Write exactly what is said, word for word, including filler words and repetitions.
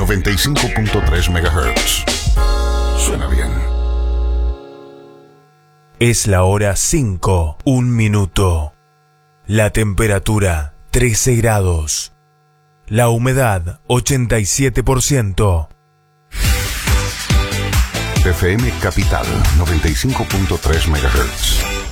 noventa y cinco punto tres megahertz. Suena bien. Es la hora cinco, un minuto. La temperatura trece grados. La humedad ochenta y siete por ciento. F M Capital noventa y cinco punto tres megahertz.